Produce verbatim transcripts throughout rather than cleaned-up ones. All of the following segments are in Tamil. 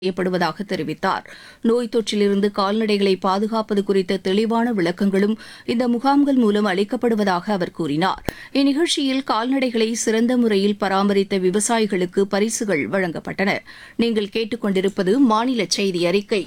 செய்யப்படுவதாக தெரிவித்தார். நோய் தொற்றிலிருந்து கால்நடைகளை பாதுகாப்பது குறித்த தெளிவான விளக்கங்களும் இந்த முகாம்கள் மூலம் அளிக்கப்படுவதாக அவர் கூறினார். இந்நிகழ்ச்சியில் கால்நடைகளை சிறந்த முறையில் பராமரித்த விவசாயிகளுக்கு பரிசுகள் வழங்கப்பட்டன. நீங்கள் கேட்டுக் கொண்டிருப்பது மாநில செய்தி அறிக்கை.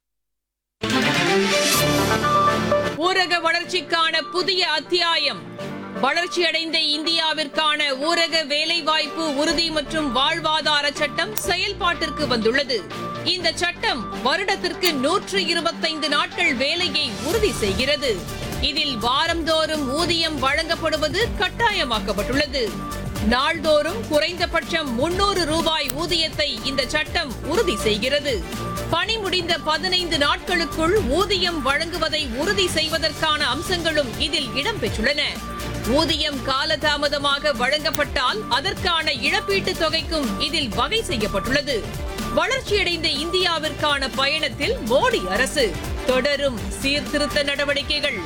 ஊரக வளர்ச்சிக்கான புதிய அத்தியாயம். வளர்ச்சியடைந்த இந்தியாவிற்கான ஊரக வேலைவாய்ப்பு உறுதி மற்றும் வாழ்வாதார சட்டம் செயல்பாட்டிற்கு வந்துள்ளது. இந்த சட்டம் வருடத்திற்கு நூற்று இருபத்தைந்து நாட்கள் வேலையை உறுதி செய்கிறது. இதில் வாரந்தோறும் ஊதியம் வழங்கப்படுவது கட்டாயமாக்கப்பட்டுள்ளது. நாள்தோறும் குறைந்தபட்சம் முன்னூறு ரூபாய் ஊதியத்தை இந்த சட்டம் உறுதி செய்கிறது. பணி முடிந்த பதினைந்து நாட்களுக்குள் ஊதியம் வழங்குவதை உறுதி செய்வதற்கான அம்சங்களும் இதில் இடம்பெற்றுள்ளன. ஊதியம் காலதாமதமாக வழங்கப்பட்டால் அதற்கான இழப்பீட்டுத் தொகைக்கும் இதில் வகை செய்யப்பட்டுள்ளது. வளர்ச்சியடைந்த இந்தியாவிற்கான பயணத்தில் மோடி அரசு தொடரும் சீர்திருத்த நடவடிக்கைகள்.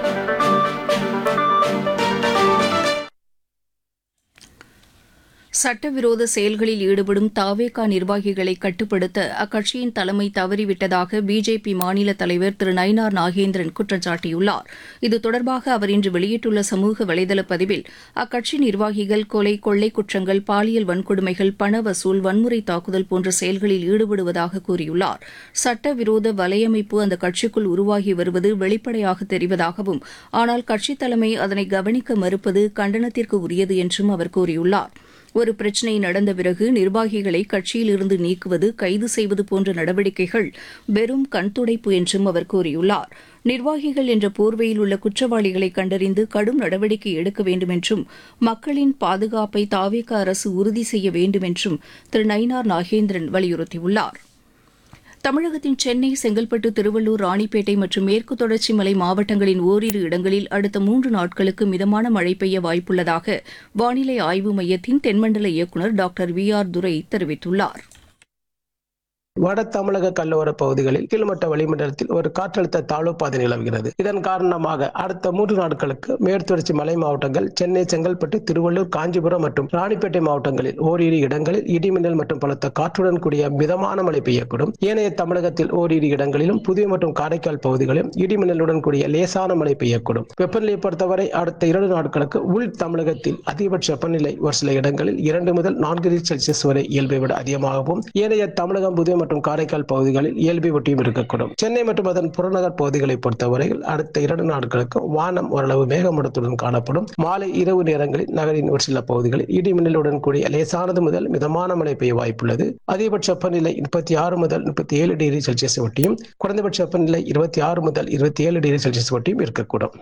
சட்டவிரோத செயல்களில் ஈடுபடும் தாவேகா நிர்வாகிகளை கட்டுப்படுத்த அக்கட்சியின் தலைமை தவறிவிட்டதாக பிஜேபி மாநில தலைவர் திரு நயினார் நாகேந்திரன் குற்றம் சாட்டியுள்ளார். இது தொடர்பாக அவர் இன்று வெளியிட்டுள்ள சமூக வலைதள பதிவில் அக்கட்சி நிர்வாகிகள் கொலை, கொள்ளை குற்றங்கள், பாலியல் வன்கொடுமைகள், பண வசூல், வன்முறை தாக்குதல் போன்ற செயல்களில் ஈடுபடுவதாக கூறியுள்ளார். சட்டவிரோத வலையமைப்பு அந்த கட்சிக்குள் உருவாகி வருவது வெளிப்படையாக தெரிவதாகவும், ஆனால் கட்சித் தலைமை அதனை கவனிக்க மறுப்பது கண்டனத்திற்கு உரியது என்றும் அவர் கூறியுள்ளார். ஒரு பிரச்சினை நடந்த பிறகு நிர்வாகிகளை கட்சியிலிருந்து நீக்குவது, கைது செய்வது போன்ற நடவடிக்கைகள் வெறும் கண்துடைப்பு என்றும் அவர் கூறியுள்ளார். நிர்வாகிகள் என்ற போர்வையில் உள்ள குற்றவாளிகளை கண்டறிந்து கடும் நடவடிக்கை எடுக்க வேண்டும் என்றும், மக்களின் பாதுகாப்பை தாவேகா அரசு உறுதி செய்ய வேண்டும் என்றும் திரு நயினார் நாகேந்திரன் வலியுறுத்தியுள்ளார். தமிழகத்தின் சென்னை, செங்கல்பட்டு, திருவள்ளூர், ராணிப்பேட்டை மற்றும் மேற்கு தொடர்ச்சி மலை மாவட்டங்களின் ஓரிரு இடங்களில் அடுத்த மூன்று நாட்களுக்கு மிதமான மழை பெய்ய வாய்ப்புள்ளதாக வானிலை ஆய்வு மையத்தின் தென்மண்டல இயக்குநர் டாக்டர் வி ஆர் துரை தெரிவித்துள்ளார். வட தமிழக கடலோர பகுதிகளில் கீழ்மட்ட வளிமண்டலத்தில் ஒரு காற்றழுத்த தாழ்வு பாதை நிலவுகிறது. இதன் காரணமாக அடுத்த மூன்று நாட்களுக்கு மேற்குத்தொடர்ச்சி மலை மாவட்டங்கள், சென்னை, செங்கல்பட்டு, திருவள்ளூர், காஞ்சிபுரம் மற்றும் ராணிப்பேட்டை மாவட்டங்களில் ஓரிரு இடங்களில் இடிமின்னல் மற்றும் பலத்த காற்றுடன் கூடிய மிதமான மழை பெய்யக்கூடும். ஏனைய தமிழகத்தில் ஓரிரு இடங்களிலும், புதுவை மற்றும் காரைக்கால் பகுதிகளிலும் இடிமின்னலுடன் கூடிய லேசான மழை பெய்யக்கூடும். வெப்பநிலையை பொறுத்தவரை அடுத்த இரண்டு நாட்களுக்கு உள் தமிழகத்தில் அதிகபட்ச வெப்பநிலை ஒரு சில இடங்களில் இரண்டு முதல் நான்கு டிகிரி செல்சியஸ் வரை இயல்பை விட அதிகமாகவும், ஏனைய தமிழகம், புதுவை மற்றும் காரைக்கால் பகுதிகளில் இயல்பை ஒட்டியும் இருக்கக்கூடும். சென்னை மற்றும் அதன் புறநகர் பகுதிகளை பொறுத்தவரையில் அடுத்த இரண்டு நாட்களுக்கு வானம் ஓரளவு மேகமூட்டத்துடன் காணப்படும். மாலை இரவு நேரங்களில் நகரின் ஒரு சில பகுதிகளில் இடிமின்னலுடன் கூடிய லேசானது முதல் மிதமான மழை பெய்ய வாய்ப்புள்ளது. அதிகபட்ச வெப்பநிலை முப்பத்தி ஆறு முதல் முப்பத்தி ஏழு டிகிரி செல்சியஸ் ஒட்டியும், குறைந்தபட்ச வெப்பநிலை இருபத்தி ஆறு முதல் இருபத்தி ஏழு டிகிரி செல்சியஸ் ஒட்டியும் இருக்கக்கூடும்.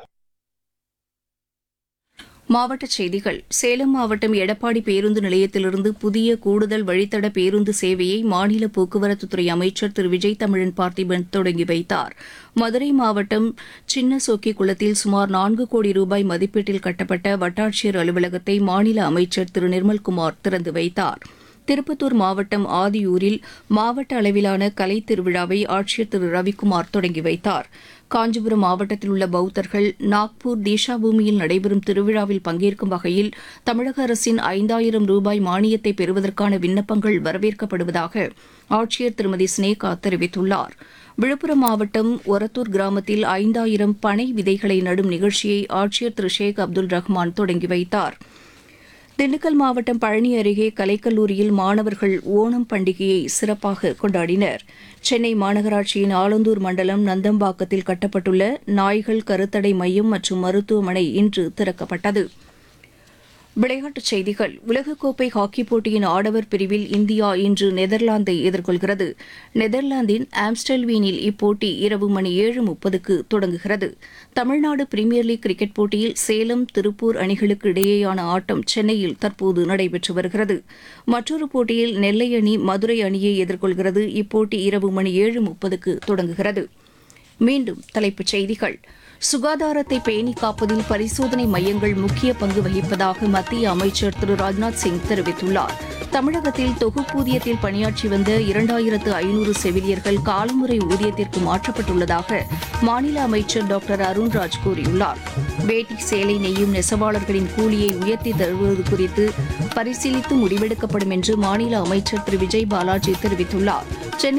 மாவட்டச் செய்திகள். சேலம் மாவட்டம் எடப்பாடி பேருந்து நிலையத்திலிருந்து புதிய கூடுதல் வழித்தட பேருந்து சேவையை மாநில போக்குவரத்துத்துறை அமைச்சர் திரு விஜய் தமிழன் பார்த்திபன் தொடங்கி வைத்தார். மதுரை மாவட்டம் சின்ன சோக்கி குளத்தில் சுமார் நான்கு கோடி ரூபாய் மதிப்பீட்டில் கட்டப்பட்ட வட்டாட்சியர் அலுவலகத்தை மாநில அமைச்சர் திரு நிர்மல்குமார் திறந்து வைத்தார். திருப்பத்தூர் மாவட்டம் ஆதியூரில் மாவட்ட அளவிலான கலைத் திருவிழாவை ஆட்சியர் திரு ரவிக்குமார் தொடங்கி வைத்தார். காஞ்சிபுரம் மாவட்டத்தில் உள்ள பௌத்தர்கள் நாக்பூர் தீஷா பூமியில் நடைபெறும் திருவிழாவில் பங்கேற்கும் வகையில் தமிழக அரசின் ஐந்தாயிரம் ரூபாய் மானியத்தை பெறுவதற்கான விண்ணப்பங்கள் வரவேற்கப்படுவதாக ஆட்சியர் திருமதி ஸ்னேகா தெரிவித்துள்ளார். விழுப்புரம் மாவட்டம் ஒரத்தூர் கிராமத்தில் ஐந்தாயிரம் பனை விதைகளை நடும் நிகழ்ச்சியை ஆட்சியர் திரு ஷேக் அப்துல் ரஹ்மான் தொடங்கி வைத்தார். திண்டுக்கல் மாவட்டம் பழனி அருகே கலைக்கல்லூரியில் மாணவர்கள் ஓணம் பண்டிகையை சிறப்பாக கொண்டாடினர். சென்னை மாநகராட்சியின் ஆலந்தூர் மண்டலம் நந்தம்பாக்கத்தில் கட்டப்பட்டுள்ள நாய்கள் கருத்தடை மையம் மற்றும் மருத்துவமனை இன்று திறக்கப்பட்டது. விளையாட்டுச் செய்திகள். உலகக்கோப்பை ஹாக்கிப் போட்டியின் ஆடவர் பிரிவில் இந்தியா இன்று நெதர்லாந்தை எதிர்கொள்கிறது. நெதர்லாந்தின் ஆம்ஸ்டல்வீனில் இப்போட்டி இரவு மணி ஏழு முப்பதுக்கு தொடங்குகிறது. தமிழ்நாடு பிரீமியர் லீக் கிரிக்கெட் போட்டியில் சேலம், திருப்பூர் அணிகளுக்கு இடையேயான ஆட்டம் சென்னையில் தற்போது நடைபெற்று வருகிறது. மற்றொரு போட்டியில் நெல்லை அணி மதுரை அணியை எதிர்கொள்கிறது. இப்போட்டி இரவு மணி ஏழு முப்பதுக்கு தொடங்குகிறது. மீண்டும் தலைப்புச் செய்திகள். சுகாதாரத்தை பேணி காப்பதில் பரிசோதனை மையங்கள் முக்கிய பங்கு வகிப்பதாக மத்திய அமைச்சர் திரு ராஜ்நாத் சிங் தெரிவித்துள்ளார். தமிழகத்தில் தொகுப்பூதியத்தில் பணியாற்றி வந்த இரண்டாயிரத்து ஐநூறு செவிலியர்கள் காலமுறை ஊதியத்திற்கு மாற்றப்பட்டுள்ளதாக மாநில அமைச்சர் டாக்டர் அருண்ராஜ் கூறியுள்ளார். வேட்டி சேலை நெய்யும் நெசவாளர்களின் கூலியை உயர்த்தி தருவது குறித்து பரிசீலித்து முடிவெடுக்கப்படும் என்று மாநில அமைச்சர் திரு விஜய் பாலாஜி தெரிவித்துள்ளார். சென்னை